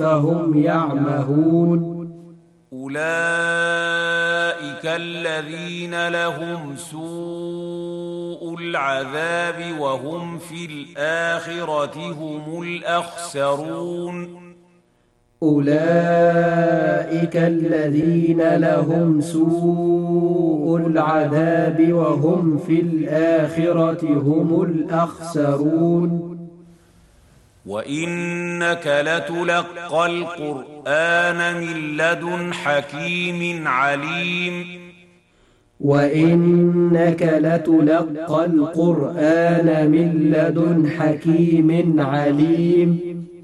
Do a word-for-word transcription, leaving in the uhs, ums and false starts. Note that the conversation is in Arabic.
فهم يعمهون. أولئك الذين لهم سوء العذاب وهم في الآخرة هم الأخسرون. أولئك الذين لهم سوء العذاب وهم في الآخرة هم الأخسرون. وإنك لتلقى القرآن من لدن حكيم عليم. وإنك لتلقى القرآن من لدن حكيم عليم.